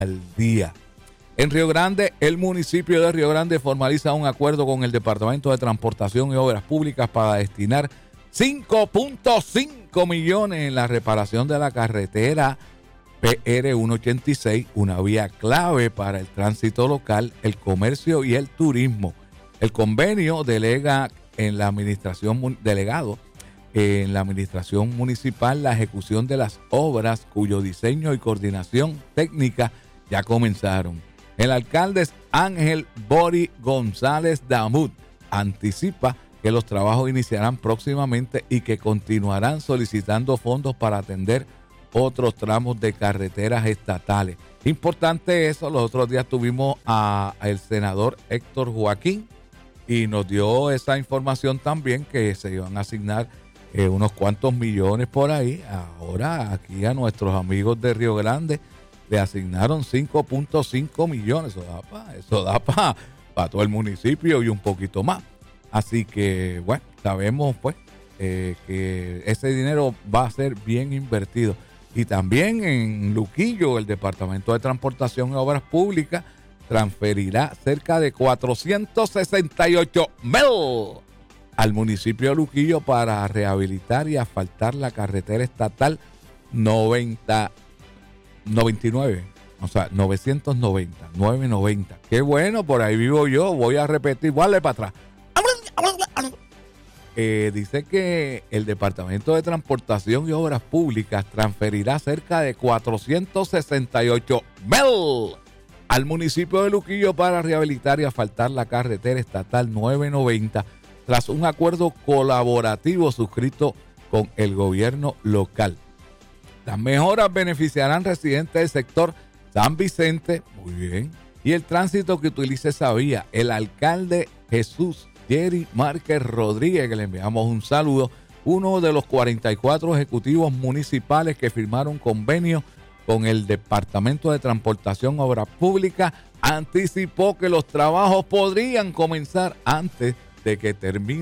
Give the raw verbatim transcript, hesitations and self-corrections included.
al día. En Río Grande, el municipio de Río Grande formaliza un acuerdo con el Departamento de Transportación y Obras Públicas para destinar cinco punto cinco millones en la reparación de la carretera P R ciento ochenta y seis, una vía clave para el tránsito local, el comercio y el turismo. El convenio delega en la administración delegado en la administración municipal la ejecución de las obras cuyo diseño y coordinación técnica ya comenzaron. El alcalde Ángel Bori González Damut anticipa que los trabajos iniciarán próximamente y que continuarán solicitando fondos para atender otros tramos de carreteras estatales. Importante eso, los otros días tuvimos al senador Héctor Joaquín y nos dio esa información también que se iban a asignar eh, unos cuantos millones por ahí. Ahora aquí a nuestros amigos de Río Grande le asignaron cinco punto cinco millones. Eso da para eso da para pa todo el municipio y un poquito más. Así que, bueno, sabemos pues eh, que ese dinero va a ser bien invertido. Y también en Luquillo, el Departamento de Transportación y Obras Públicas transferirá cerca de cuatrocientos sesenta y ocho mil al municipio de Luquillo para rehabilitar y asfaltar la carretera estatal noventa, noventa y nueve, o sea, novecientos noventa, novecientos noventa. Qué bueno, por ahí vivo yo, voy a repetir, vale para atrás. Eh, dice que el Departamento de Transportación y Obras Públicas transferirá cerca de cuatrocientos sesenta y ocho mil al municipio de Luquillo para rehabilitar y asfaltar la carretera estatal novecientos noventa tras un acuerdo colaborativo suscrito con el gobierno local. Las mejoras beneficiarán residentes del sector San Vicente, muy bien, y el tránsito que utilice esa vía. El alcalde Jesús Jerry Márquez Rodríguez, que le enviamos un saludo, uno de los cuarenta y cuatro ejecutivos municipales que firmaron convenio con el Departamento de Transportación y Obras Públicas, anticipó que los trabajos podrían comenzar antes de que termine